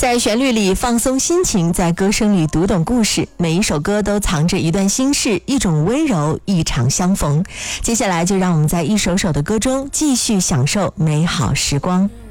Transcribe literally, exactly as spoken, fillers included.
在旋律里放松心情，在歌声里读懂故事，每一首歌都藏着一段心事，一种温柔，一场相逢。接下来就让我们在一首首的歌中继续享受美好时光。